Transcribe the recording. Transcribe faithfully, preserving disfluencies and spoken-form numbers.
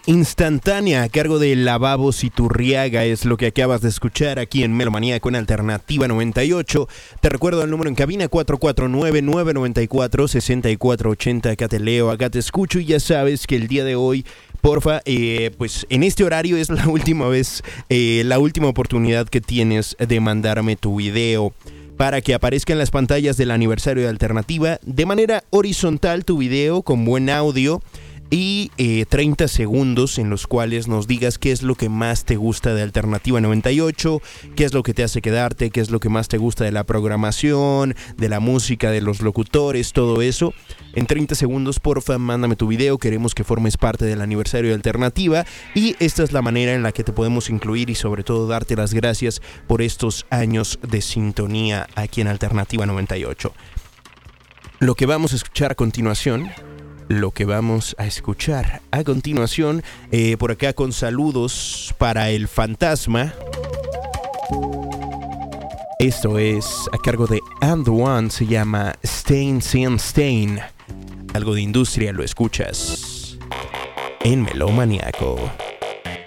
Instantánea a cargo de Lavabos Iturriaga es lo que acabas de escuchar aquí en Melomanía con Alternativa noventa y ocho. Te recuerdo el número en cabina cuatro cuatro nueve, nueve nueve cuatro, seis cuatro ocho cero. Acá te leo, acá te escucho y ya sabes que el día de hoy, porfa, eh, pues en este horario es la última vez, eh, la última oportunidad que tienes de mandarme tu video para que aparezca en las pantallas del aniversario de Alternativa de manera horizontal tu video con buen audio. Y eh, treinta segundos en los cuales nos digas qué es lo que más te gusta de Alternativa noventa y ocho, qué es lo que te hace quedarte, qué es lo que más te gusta de la programación, de la música, de los locutores, todo eso. En treinta segundos, porfa, mándame tu video, queremos que formes parte del aniversario de Alternativa y esta es la manera en la que te podemos incluir y sobre todo darte las gracias por estos años de sintonía aquí en Alternativa noventa y ocho. Lo que vamos a escuchar a continuación... Lo que vamos a escuchar a continuación, eh, por acá con saludos para el fantasma. Esto es a cargo de And the One, se llama Stain Sin Stain. Algo de industria, lo escuchas en Melomaniaco.